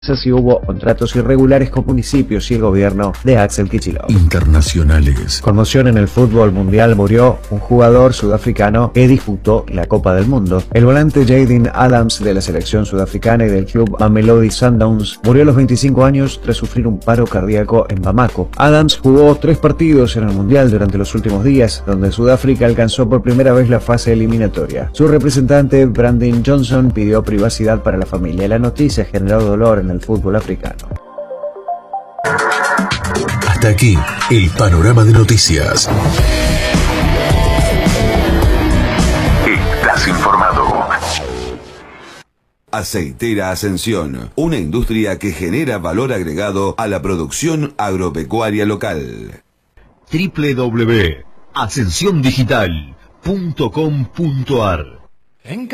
si hubo contratos irregulares con municipios y el gobierno de Axel Kicillof. Internacionales. Conmoción en el fútbol mundial. Murió un jugador sudafricano que disputó la Copa del Mundo. El volante Jaden Adams de la selección sudafricana y del club Mamelodi Sundowns murió a los 25 años tras sufrir un paro cardíaco en Bamako. Adams jugó 3 partidos en el mundial durante los últimos días, donde Sudáfrica alcanzó por primera vez la fase eliminatoria. Su representante Brandon Johnson pidió privacidad para la familia. La noticia generó dolor en el fútbol africano. Hasta aquí el panorama de noticias. Estás informado. Aceitera Ascensión, una industria que genera valor agregado a la producción agropecuaria local. www.ascensiondigital.com.ar